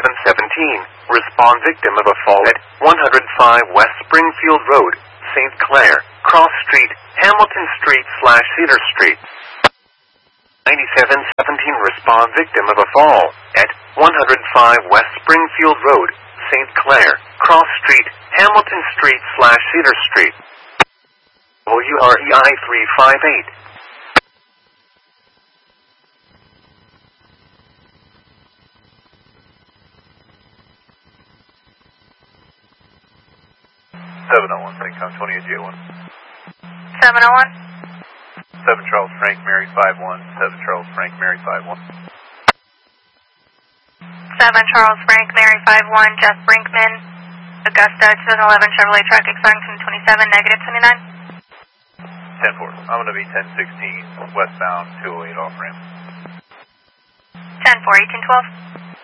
Respond victim of a fall at 105 West Springfield Road, St. Clair, Cross Street, Hamilton Street / Cedar Street. 9717 respond victim of a fall at 105 West Springfield Road, St. Clair, Cross Street, Hamilton Street / Cedar Street. WREI 358. St. Con 28 J1. 701. 7 Charles Frank Mary 51. 7 Charles Frank Mary 51. 7 Charles Frank Mary 51. Jeff Brinkman. Augusta 2011 Chevrolet truck extension 27 negative 29. 10-4. I'm going to be 1016 westbound 208 off ramp. 10-4 1812.